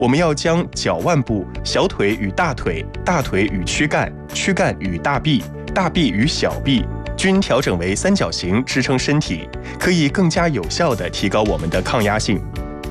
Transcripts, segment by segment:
我们要将脚腕部、小腿与大腿、大腿与躯干、躯干与大臂、大臂与小臂均调整为三角形支撑身体，可以更加有效地提高我们的抗压性。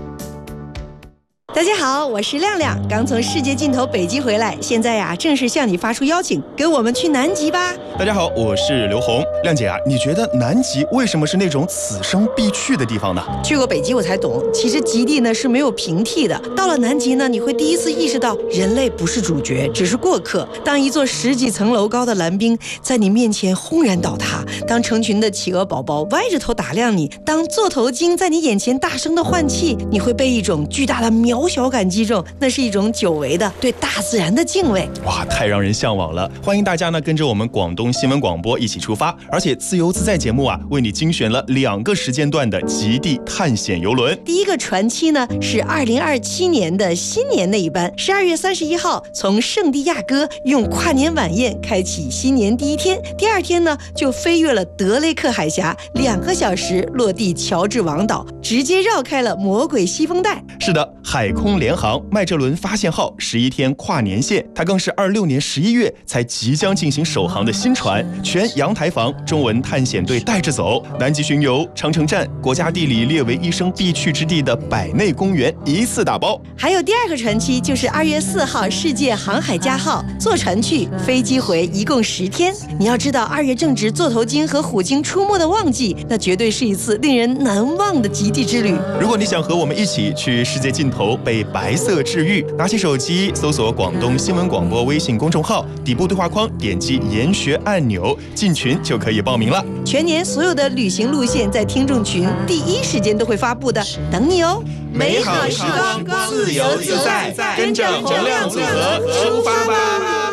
大家好，我是亮亮，刚从世界尽头北极回来，现在呀正式向你发出邀请，跟我们去南极吧。 大家好，我是刘红。亮姐啊，你觉得南极为什么是那种此生必去的地方呢？ 去过北极我才懂，其实极地呢是没有平替的。到了南极呢，你会第一次意识到人类不是主角，只是过客。当一座10几层楼高的蓝冰在你面前轰然倒塌，当成群的企鹅宝宝歪着头打量你，当座头鲸在你眼前大声的换气，你会被一种巨大的渺小感击中，那是一种久违的对大自然的敬畏。 哇，太让人向往了！欢迎大家呢跟着我们广东新闻广播一起出发，而且自由自在节目啊为你精选了2个时间段的极地探险游轮。 第一个船期呢是2027年的新年那一班，12月31号从圣地亚哥用跨年晚宴开启新年第一天，第2天呢就飞越了德雷克海峡，2个小时落地乔治王岛，直接绕开了魔鬼西风带。 是的，海空联航麦哲伦发现号11天跨年线，它更是26年11月才即将进行首航的新船，全阳台房中文探险队带着走，南极巡游、长城站、国家地理列为一生必去之地的百内公园一次打包。 还有第2个船期就是2月4号世界航海家号，坐船去，飞机回，一共10天。你要知道2月正值座头鲸和虎鲸出没的旺季，那绝对是一次令人难忘的极地之旅。 如果你想和我们一起去世界尽头被白色治愈，拿起手机搜索广东新闻广播微信公众号，底部对话框点击研学按钮进群就可以报名了。 全年所有的旅行路线在听众群第一时间都会发布的，等你哦。 美好时光，自由自在，跟着能量组合出发吧。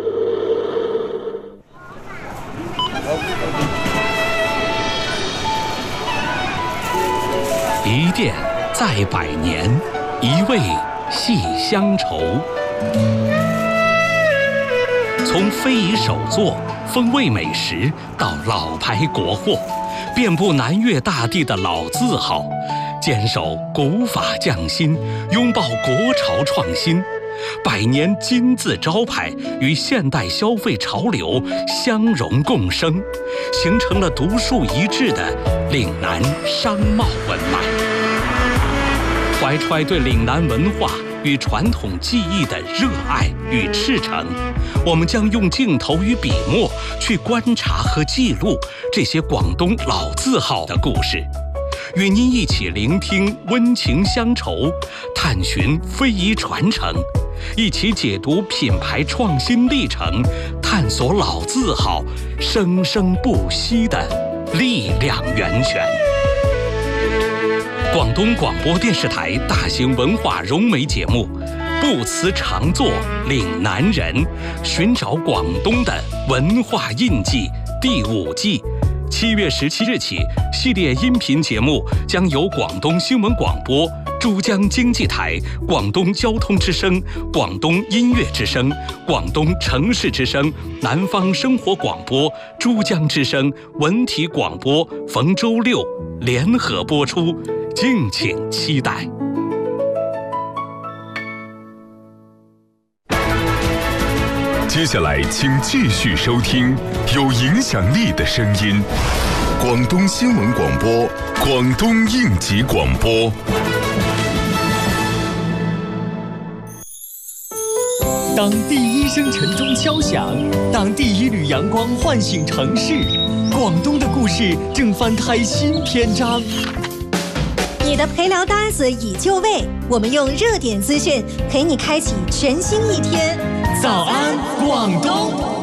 一店在百年，一味系乡愁。从非遗手作、风味美食到老牌国货，遍布南粤大地的老字号，坚守古法匠心，拥抱国潮创新。百年金字招牌与现代消费潮流相融共生，形成了独树一帜的岭南商贸文脉。怀揣对岭南文化与传统技艺的热爱与赤诚，我们将用镜头与笔墨去观察和记录这些广东老字号的故事，与您一起聆听温情乡愁，探寻非遗传承，一起解读品牌创新历程，探索老字号生生不息的力量源泉。广东广播电视台大型文化融媒节目《不辞常作岭南人》，寻找广东的文化印记第5季，7月17日起，系列音频节目将由广东新闻广播、珠江经济台、广东交通之声、广东音乐之声、广东城市之声、南方生活广播、珠江之声、文体广播逢周六联合播出，敬请期待。 接下来请继续收听有影响力的声音，广东新闻广播，广东应急广播。 当第一声晨钟敲响，当第一缕阳光唤醒城市，广东的故事正翻开新篇章。 你的陪聊搭子已就位，我们用热点资讯陪你开启全新一天。 早安，广东！